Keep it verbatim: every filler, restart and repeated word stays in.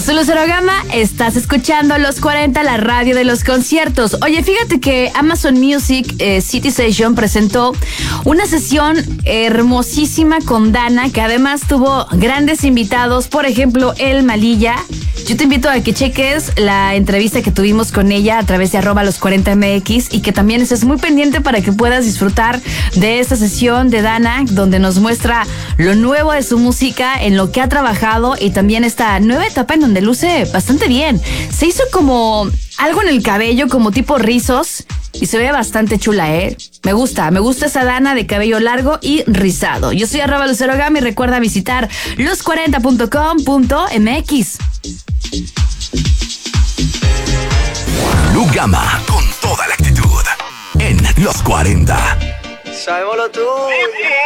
soy Lucero Gama, estás escuchando Los cuarenta, la radio de los conciertos. Oye, fíjate que Amazon Music eh, City Session presentó una sesión hermosísima con Dana, que además tuvo grandes invitados, por ejemplo, El Malilla. Yo te invito a que cheques la entrevista que tuvimos con ella a través de arroba los cuarenta M X y que también estés muy pendiente para que puedas disfrutar de esta sesión de Dana, donde nos muestra lo nuevo de su música, en lo que ha trabajado y también esta nueva etapa en donde luce bastante bien. Se hizo como algo en el cabello, como tipo rizos, y se ve bastante chula, ¿eh? Me gusta, me gusta esa Dana de cabello largo y rizado. Yo soy arroba Lucero Gama y recuerda visitar los cuarenta punto com punto m x. Lu Gama, con toda la actitud, en Los cuarenta. Sabemos lo tuyo.